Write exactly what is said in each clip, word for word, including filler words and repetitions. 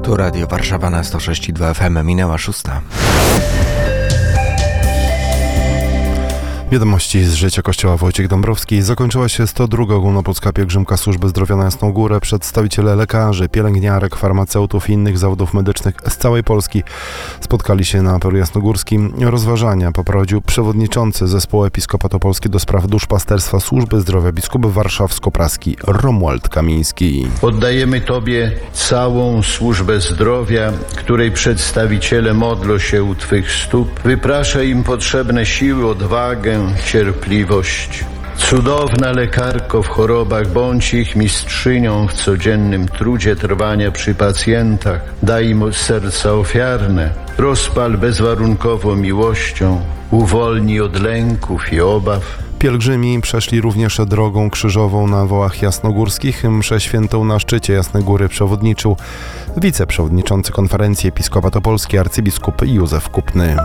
Tu Radio Warszawa na sto sześć i dwa F M. Minęła szósta. Wiadomości z życia Kościoła. Wojciech Dąbrowski. Zakończyła się sto druga ogólnopolska pielgrzymka Służby Zdrowia na Jasną Górę. Przedstawiciele lekarzy, pielęgniarek, farmaceutów i innych zawodów medycznych z całej Polski spotkali się na apelu jasnogórskim. Rozważania poprowadził przewodniczący Zespołu Episkopatu-Polski do spraw duszpasterstwa Służby Zdrowia biskup warszawsko-praski Romuald Kamiński. Oddajemy Tobie całą służbę zdrowia, której przedstawiciele modlą się u Twych stóp. Wypraszaj im potrzebne siły, odwagę, cierpliwość. Cudowna lekarko w chorobach, bądź ich mistrzynią w codziennym trudzie trwania przy pacjentach. Daj im serca ofiarne, rozpal bezwarunkowo miłością, uwolnij od lęków i obaw. Pielgrzymi przeszli również drogą krzyżową na Wołach Jasnogórskich. Mszę świętą na szczycie Jasnej Góry przewodniczył wiceprzewodniczący Konferencji Episkopatu-Polskiej arcybiskup Józef Kupny.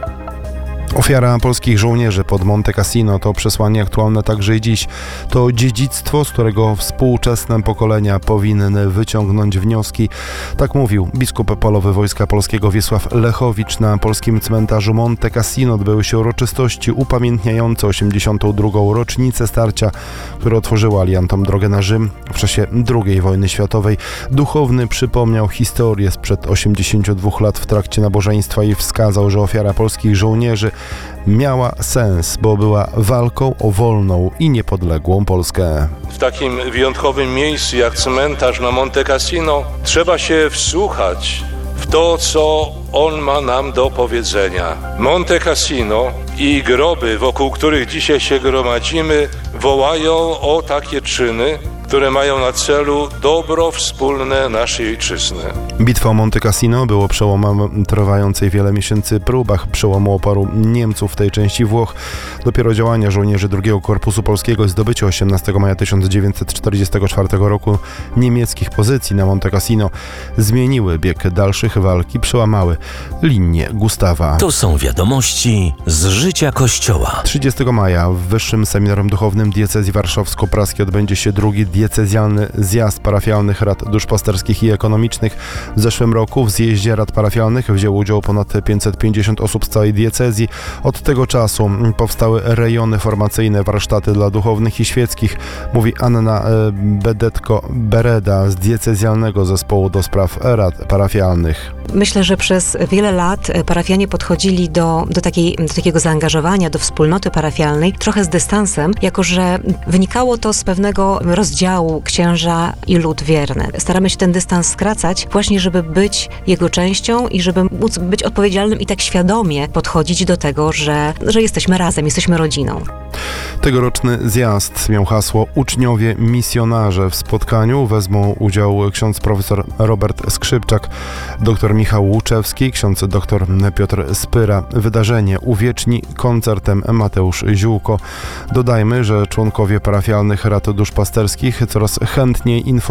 Ofiara polskich żołnierzy pod Monte Cassino to przesłanie aktualne także i dziś. To dziedzictwo, z którego współczesne pokolenia powinny wyciągnąć wnioski. Tak mówił biskup polowy Wojska Polskiego Wiesław Lechowicz. Na polskim cmentarzu Monte Cassino odbyły się uroczystości upamiętniające osiemdziesiątą drugą rocznicę starcia, które otworzyło aliantom drogę na Rzym w czasie drugiej wojny światowej. Duchowny przypomniał historię sprzed osiemdziesięciu dwóch lat w trakcie nabożeństwa i wskazał, że ofiara polskich żołnierzy miała sens, bo była walką o wolną i niepodległą Polskę. W takim wyjątkowym miejscu jak cmentarz na Monte Cassino trzeba się wsłuchać w to, co on ma nam do powiedzenia. Monte Cassino i groby, wokół których dzisiaj się gromadzimy, wołają o takie czyny, które mają na celu dobro wspólne naszej ojczyzny. Bitwa o Monte Cassino było przełomem trwającej wiele miesięcy próbach przełomu oporu Niemców w tej części Włoch. Dopiero działania żołnierzy drugiego Korpusu Polskiego i zdobycie osiemnastego maja tysiąc dziewięćset czterdziestego czwartego roku niemieckich pozycji na Monte Cassino zmieniły bieg dalszych walk i przełamały linię Gustawa. To są wiadomości z życia Kościoła. trzydziestego maja w Wyższym Seminarium Duchownym Diecezji Warszawsko-Praskiej odbędzie się drugi diecezjalny zjazd parafialnych rad duszpasterskich i ekonomicznych. W zeszłym roku w zjeździe rad parafialnych wzięło udział ponad pięćset pięćdziesiąt osób z całej diecezji. Od tego czasu powstały rejony formacyjne, warsztaty dla duchownych i świeckich, mówi Anna Bedetko-Bereda z diecezjalnego zespołu do spraw rad parafialnych. Myślę, że przez wiele lat parafianie podchodzili do, do, takiej, do takiego zaangażowania, do wspólnoty parafialnej trochę z dystansem, jako że wynikało to z pewnego rozdziału księża i lud wierny. Staramy się ten dystans skracać właśnie, żeby być jego częścią i żeby móc być odpowiedzialnym i tak świadomie podchodzić do tego, że, że jesteśmy razem, jesteśmy rodziną. Tegoroczny zjazd miał hasło Uczniowie misjonarze. W spotkaniu wezmą udział ksiądz profesor Robert Skrzypczak, doktor Michał Łuczewski, ksiądz dr Piotr Spyra. Wydarzenie uwieczni koncertem Mateusz Ziółko. Dodajmy, że członkowie parafialnych rad duszpasterskich coraz chętniej informują